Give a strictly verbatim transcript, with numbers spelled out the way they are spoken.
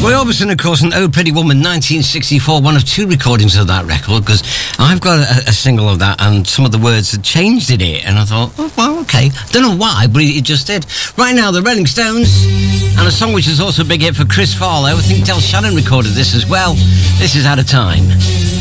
Roy Orbison, of course, and Oh Pretty Woman, nineteen sixty-four, one of two recordings of that record, because I've got a, a single of that, and some of the words had changed in it, and I thought, oh, well, okay. Don't know why, but it just did. Right now, the Rolling Stones, and a song which is also a big hit for Chris Farlow. I think Del Shannon recorded this as well. This is Out of Time.